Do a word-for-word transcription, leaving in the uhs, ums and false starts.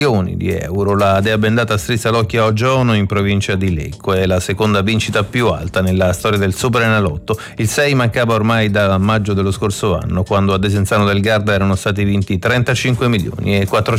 di euro. La dea bendata strizza l'occhio a Ogiono in provincia di Lecco, è la seconda vincita più alta nella storia del Superenalotto. Il sei mancava ormai da maggio dello scorso anno, quando a Desenzano del Garda erano stati vinti trentacinque milioni e quattrocento